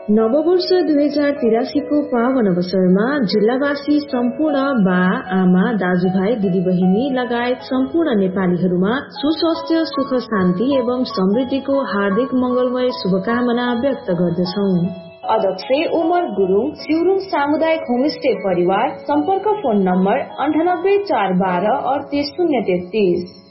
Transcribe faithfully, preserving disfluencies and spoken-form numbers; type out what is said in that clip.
नववर्ष दुई हजार तिरासीको पावन अवसरमा जिल्लावासी सम्पूर्ण बा आमा दाजुभाइ दिदीबहिनी लगायत सम्पूर्ण नेपालीहरूमा सुस्वास्थ्य सुख शान्ति एवं समृद्धिको हार्दिक मंगलमय शुभकामना व्यक्त गर्दछौ। अध्यक्ष उमर गुरुङ, सिउरुङ सामुदायिक होमस्टे परिवार। सम्पर्क फोन नम्बर अन्ठानब्बे चार बाह्र अडतिस शून्य तेत्तिस।